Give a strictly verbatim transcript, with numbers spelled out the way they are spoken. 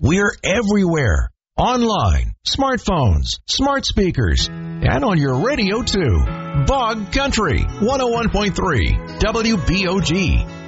We're everywhere. Online, smartphones, smart speakers, and on your radio too. Bog Country, one oh one point three, W B O G.